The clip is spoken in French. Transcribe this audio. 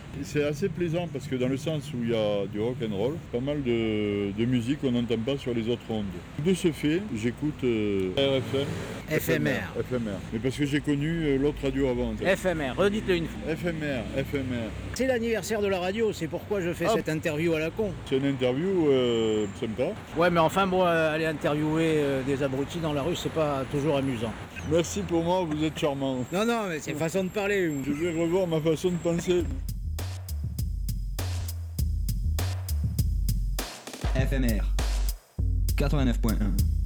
C'est assez plaisant parce que dans le sens où il y a du rock and roll, pas mal de musique qu'on n'entend pas sur les autres ondes. De ce fait, j'écoute RFM. FMR. Mais parce que j'ai connu l'autre radio avant. FMR, redites-le une fois. FMR. C'est l'anniversaire de la radio, c'est pourquoi je fais cette interview à la con. C'est une interview sympa. Ouais, mais enfin bon, aller interviewer des abrutis dans la rue, c'est pas toujours amusant. Merci pour moi, vous êtes charmant. Non, mais c'est façon de parler. Je vais revoir ma façon de penser. FMR 89.1